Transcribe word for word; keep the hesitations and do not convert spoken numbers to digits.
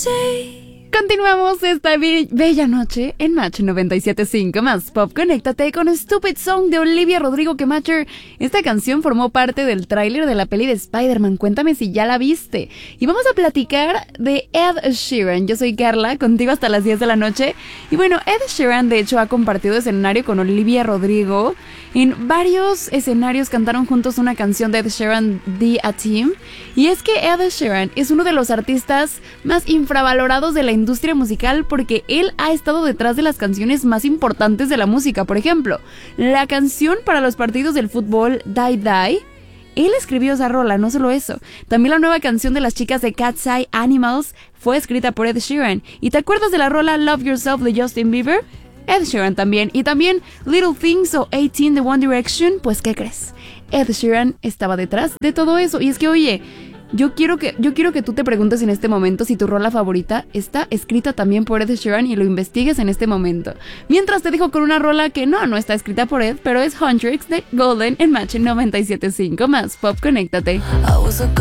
Continuamos esta be- bella noche en Match noventa y siete punto cinco más Pop. Conéctate con Stupid Song de Olivia Rodrigo. Que Matcher, esta canción formó parte del tráiler de la peli de Spider-Man. Cuéntame si ya la viste. Y vamos a platicar de Ed Sheeran. Yo soy Carla, contigo hasta las diez de la noche. Y bueno, Ed Sheeran de hecho ha compartido escenario con Olivia Rodrigo. En varios escenarios cantaron juntos una canción de Ed Sheeran, The A Team. Y es que Ed Sheeran es uno de los artistas más infravalorados de la industria musical, porque él ha estado detrás de las canciones más importantes de la música. Por ejemplo, la canción para los partidos del fútbol, Die Die, él escribió esa rola. No solo eso, también la nueva canción de las chicas de Cat's Eye, Animals, fue escrita por Ed Sheeran. ¿Y te acuerdas de la rola Love Yourself de Justin Bieber? Ed Sheeran también. Y también Little Things o eighteen de One Direction. Pues ¿qué crees? Ed Sheeran estaba detrás de todo eso. Y es que, oye, Yo quiero que yo quiero que tú te preguntes en este momento si tu rola favorita está escrita también por Ed Sheeran y lo investigues en este momento. Mientras te dejo con una rola que no, no está escrita por Ed, pero es Huntrix de Golden en Match noventa y siete punto cinco más Pop. Conéctate.